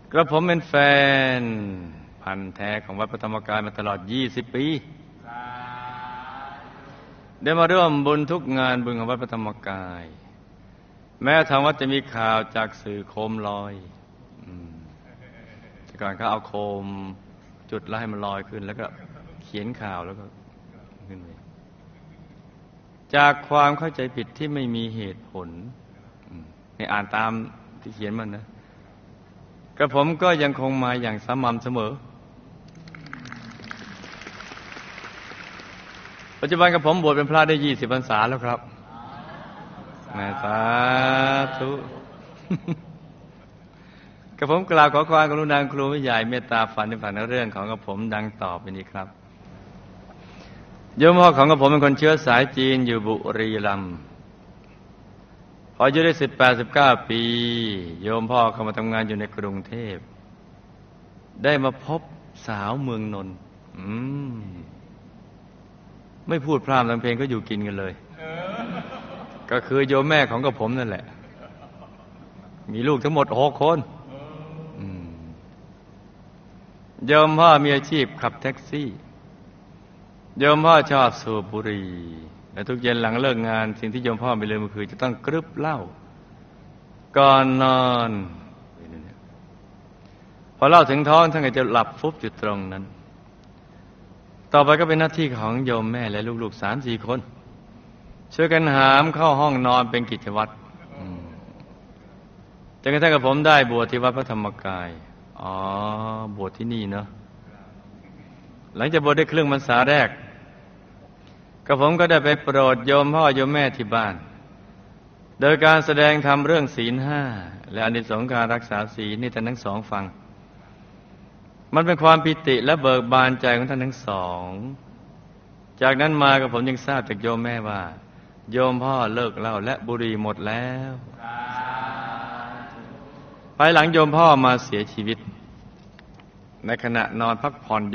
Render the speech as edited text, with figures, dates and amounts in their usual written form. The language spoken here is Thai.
กระผมเป็นแฟนพันธุ์แท้ของวัดพระธรรมกายมาตลอด20 ปีได้มาร่วมบุญทุกงานบุญของวัดพระธรรมกายแม้ทางวัดจะมีข่าวจากสื่อโคมลอยแต่ก่อนเขาเอาโคมจุดแล้วให้มันลอยขึ้นแล้วก็เขียนข่าวแล้วก็ขึ้นไปจากความเข้าใจผิดที่ไม่มีเหตุผลให้อ่านตามที่เขียนมันนะกระผมก็ยังคงมาอย่างสม่ำเสมอปัจจุบันกระผมบวชเป็นพระได้20 พรรษาแล้วครับสาธุกระผมกล่าวขอความกรุณาครูผู้ใหญ่เมตตาฝันในฝันเรื่องของกระผมดังต่อไปนี้ครับโยมพ่อของกระผมเป็นคนเชื้อสายจีนอยู่บุรีรัมย์พออายุได้18-19 ปีโยมพ่อเข้ามาทำงานอยู่ในกรุงเทพได้มาพบสาวเมืองนนท์ไม่พูดพร่ำทำเพลงก็อยู่กินกันเลยก็คือโยมแม่ของกระผมนั่นแหละมีลูกทั้งหมด6 คนโยมพ่อมีอาชีพขับแท็กซี่โยมพ่อชอบสูบบุหรี่และทุกเย็นหลังเลิกงานสิ่งที่โยมพ่อไม่ลืมก็คือจะต้องกรึบเหล้าก่อนนอนพอเหล้าถึงท้องท่านก็จะหลับฟุบอยู่ตรงนั้นต่อไปก็เป็นหน้าที่ของโยมแม่และลูกๆ3-4 คนช่วยกันหามเข้าห้องนอนเป็นกิจวัตรจนกระทั่งกับผมได้บวชที่วัดพระธรรมกายบวชที่นี่เนาะหลังจากบวชได้ครึ่งพรรษาแรกกระผมก็ได้ไปโปรดโยมพ่อโยมแม่ที่บ้านโดยการแสดงธรรมเรื่องศีล 5และอานิสงส์การรักษาศีลนี่ท่านทั้งสองฟังมันเป็นความปิติและเบิกบานใจของท่านทั้งสองจากนั้นมากับผมยังทราบจากโยมแม่ว่าโยมพ่อเลิกเหล้าและบุหรี่หมดแล้วภายหลังโยมพ่อมาเสียชีวิตในขณะนอนพักผ่อน